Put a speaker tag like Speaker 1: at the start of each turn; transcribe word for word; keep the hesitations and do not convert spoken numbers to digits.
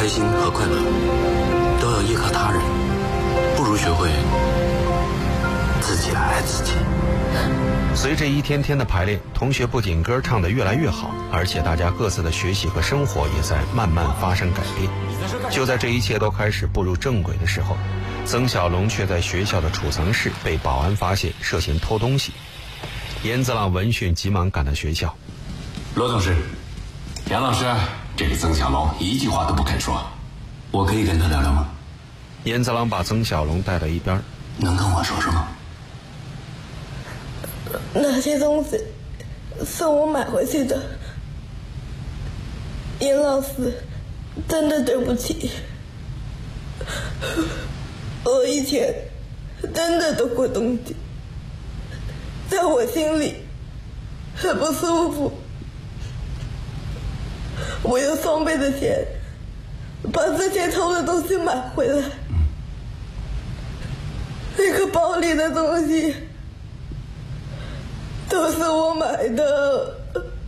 Speaker 1: 心和快乐都要依靠他人，不如学会自己来爱自己。
Speaker 2: 随着一天天的排练，同学不仅歌唱得越来越好，而且大家各自的学习和生活也在慢慢发生改变。就在这一切都开始步入正轨的时候，曾小龙却在学校的储藏室被保安发现，涉嫌偷东西。严子朗闻讯急忙赶到学校。
Speaker 3: 罗董事，杨老师，这个曾小龙一句话都不肯说，
Speaker 1: 我可以跟他聊聊吗？
Speaker 2: 严子朗把曾小龙带到一边。
Speaker 1: 能跟我说说吗？
Speaker 4: 那些东西是我买回去的，严老师，真的对不起，我以前真的偷过东西，在我心里很不舒服。我用双倍的钱把之前偷的东西买回来，那个包里的东西都是我买的。